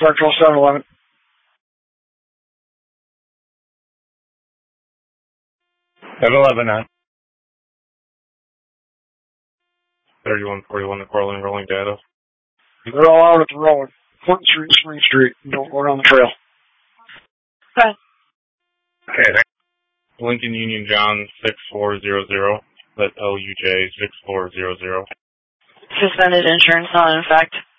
Parkville 711. $711. 3141 to Cortland, rolling data. They're all out at the road. Clinton Street, Spring Street. Don't go around the trail. Okay. Okay, Lincoln Union John 6400. That's LUJ 6400. Suspended insurance not in effect.